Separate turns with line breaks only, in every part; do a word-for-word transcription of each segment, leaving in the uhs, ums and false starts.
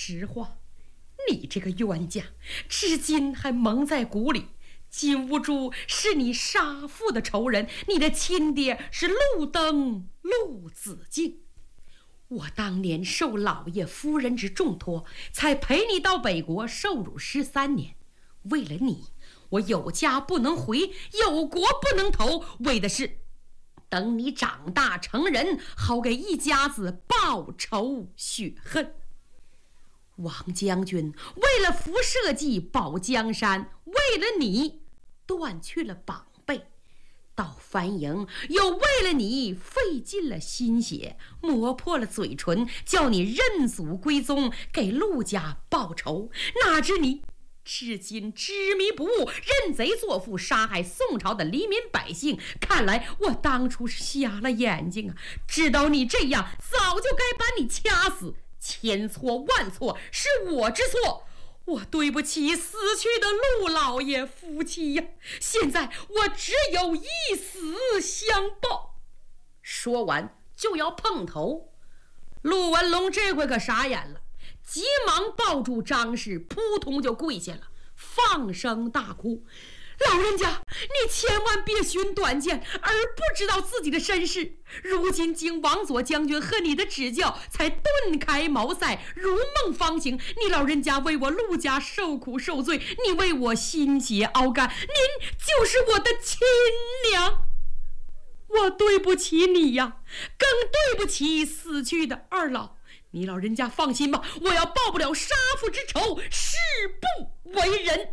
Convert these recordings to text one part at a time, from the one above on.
实话，你这个冤家至今还蒙在鼓里。金兀术是你杀父的仇人，你的亲爹是陆登、陆子敬。我当年受老爷夫人之重托，才陪你到北国受辱十三年。为了你，我有家不能回，有国不能投，为的是等你长大成人，好给一家子报仇雪恨。王将军为了扶社稷保江山，为了你断去了膀背，到番营又为了你费尽了心血，磨破了嘴唇，叫你认祖归宗，给陆家报仇。哪知你至今执迷不悟，认贼作父，杀害宋朝的黎民百姓。看来我当初是瞎了眼睛啊！知道你这样，早就该把你掐死。千错万错，是我之错，我对不起死去的陆老爷夫妻呀！现在我只有一死相报。说完就要碰头，陆文龙这回可傻眼了，急忙抱住张氏，扑通就跪下了，放声大哭：老人家，你千万别寻短见，而不知道自己的身世。如今经王佐将军和你的指教，才顿开茅塞，如梦方醒。你老人家为我陆家受苦受罪，你为我心血熬干，您就是我的亲娘。我对不起你呀，更对不起死去的二老。你老人家放心吧，我要报不了杀父之仇，誓不为人。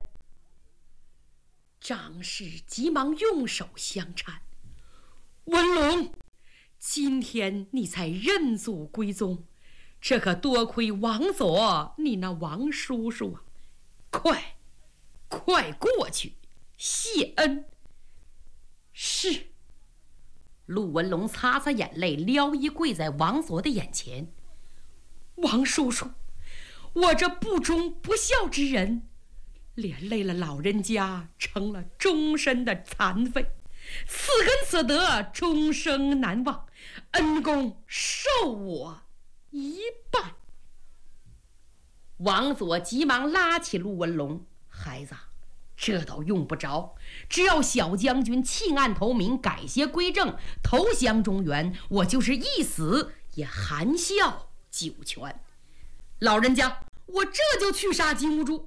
张氏急忙用手相搀：文龙，今天你才认祖归宗，这可多亏王佐你那王叔叔啊！快快过去谢恩。是。陆文龙擦擦眼泪，撩衣跪在王佐的眼前：王叔叔，我这不忠不孝之人，连累了老人家，成了终身的残废，此根此德，终生难忘，恩公受我一半。王佐急忙拉起陆文龙：孩子，这倒用不着，只要小将军弃暗投明，改邪归正，投降中原，我就是一死也含笑九泉。老人家，我这就去杀金兀术。